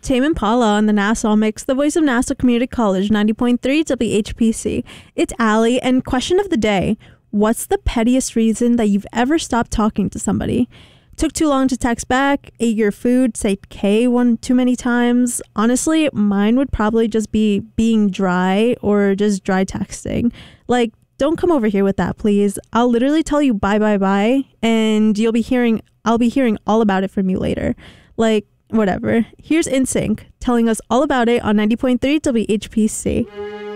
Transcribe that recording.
Tame Impala on the Nassau Mix, the voice of Nassau Community College, 90.3 WHPC. It's Allie, and question of the day, what's the pettiest reason that you've ever stopped talking to somebody? Took too long to text back, ate your food, said K one too many times. Honestly, mine would probably just be being dry or just dry texting. Like, don't come over here with that, please. I'll literally tell you bye, and I'll be hearing all about it from you later. Like, whatever. Here's NSYNC telling us all about it on 90.3 WHPC.